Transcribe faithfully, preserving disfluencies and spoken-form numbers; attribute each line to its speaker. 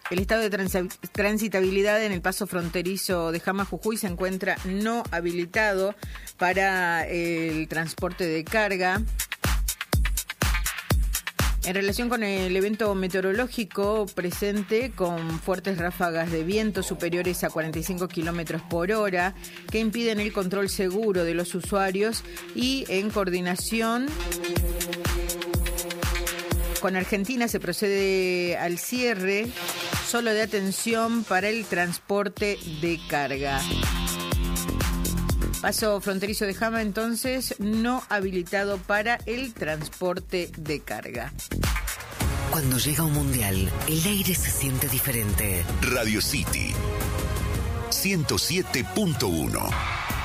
Speaker 1: El estado de transi- transitabilidad en el paso fronterizo de Jama, Jujuy se encuentra no habilitado para el transporte de carga. En relación con el evento meteorológico presente, con fuertes ráfagas de viento superiores a cuarenta y cinco kilómetros por hora, que impiden el control seguro de los usuarios, y en coordinación con Argentina se procede al cierre solo de atención para el transporte de carga. Paso fronterizo de Jama, entonces, no habilitado para el transporte de carga.
Speaker 2: Cuando llega un mundial, el aire se siente diferente.
Speaker 3: Radio City ciento siete punto uno.